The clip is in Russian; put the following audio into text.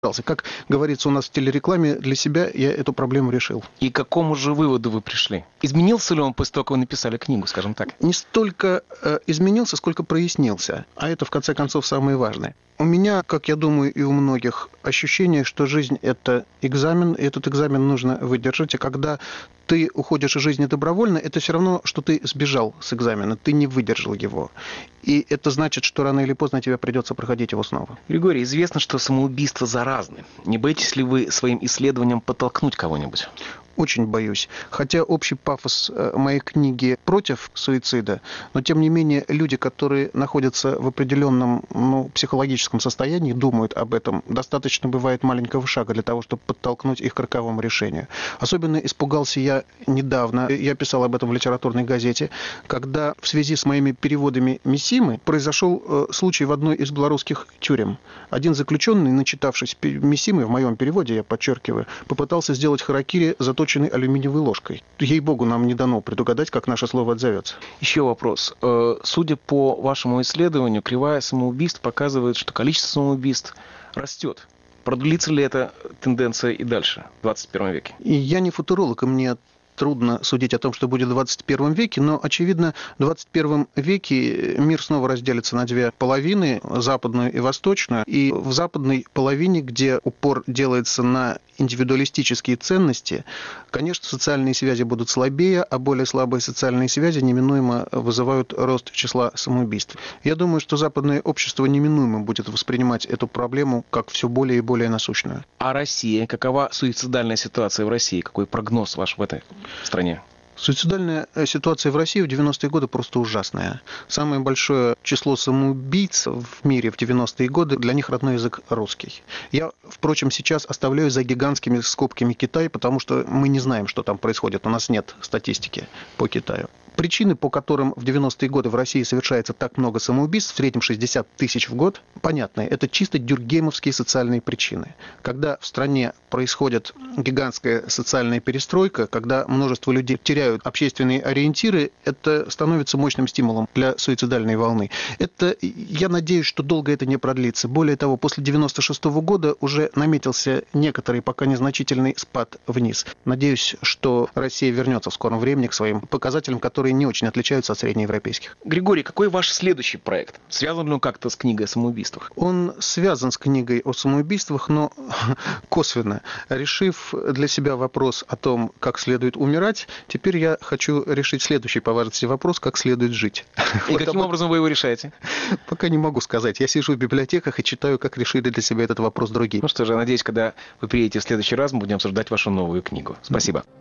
Как говорится у нас в телерекламе, для себя я эту проблему решил. И к какому же выводу вы пришли? Изменился ли он после того, как вы написали книгу, скажем так? Не столько изменился, сколько прояснился. А это, в конце концов, самое важное. У меня, как я думаю, и у многих, ощущение, что жизнь – это экзамен, и этот экзамен нужно выдержать. И когда ты уходишь из жизни добровольно, это все равно, что ты сбежал с экзамена, ты не выдержал его. И это значит, что рано или поздно тебе придется проходить его снова. Григорий, известно, что самоубийства заразны. Не боитесь ли вы своим исследованием подтолкнуть кого-нибудь? Очень боюсь. Хотя общий пафос моей книги против суицида, но тем не менее люди, которые находятся в определенном психологическом состоянии, думают об этом, достаточно бывает маленького шага для того, чтобы подтолкнуть их к роковому решению. Особенно испугался я недавно, я писал об этом в литературной газете, когда в связи с моими переводами Мисимы произошел случай в одной из белорусских тюрем. Один заключенный, начитавшись Мисимы, в моем переводе, я подчеркиваю, попытался сделать харакири заточенной алюминиевой ложкой. Ей-богу, нам не дано предугадать, как наше слово отзовется. Еще вопрос. Судя по вашему исследованию, кривая самоубийств показывает, что количество самоубийств растет. Продлится ли эта тенденция и дальше, в 21 веке? И я не футуролог, и мне трудно судить о том, что будет в 21 веке, но, очевидно, в 21 веке мир снова разделится на две половины, западную и восточную. И в западной половине, где упор делается на индивидуалистические ценности, конечно, социальные связи будут слабее, а более слабые социальные связи неминуемо вызывают рост числа самоубийств. Я думаю, что западное общество неминуемо будет воспринимать эту проблему как все более и более насущную. А Россия? Какова суицидальная ситуация в России? Какой прогноз ваш в этой стране? Суицидальная ситуация в России в 90-е годы просто ужасная. Самое большое число самоубийц в мире в 90-е годы, для них родной язык русский. Я, впрочем, сейчас оставляю за гигантскими скобками Китай, потому что мы не знаем, что там происходит. У нас нет статистики по Китаю. Причины, по которым в 90-е годы в России совершается так много самоубийств, в среднем 60 тысяч в год, понятны. Это чисто дюркгеймовские социальные причины. Когда в стране происходит гигантская социальная перестройка, когда множество людей теряют общественные ориентиры, это становится мощным стимулом для суицидальной волны. Я надеюсь, что долго это не продлится. Более того, после 96-го года уже наметился некоторый, пока незначительный спад вниз. Надеюсь, что Россия вернется в скором времени к своим показателям, которые не очень отличаются от среднеевропейских. Григорий, какой ваш следующий проект? Связан ли он как-то с книгой о самоубийствах? Он связан с книгой о самоубийствах, но косвенно. Решив для себя вопрос о том, как следует умирать, теперь я хочу решить следующий по важности вопрос, как следует жить. И каким образом вы его решаете? Пока не могу сказать. Я сижу в библиотеках и читаю, как решили для себя этот вопрос другие. Ну что же, я надеюсь, когда вы приедете в следующий раз, мы будем обсуждать вашу новую книгу. Спасибо.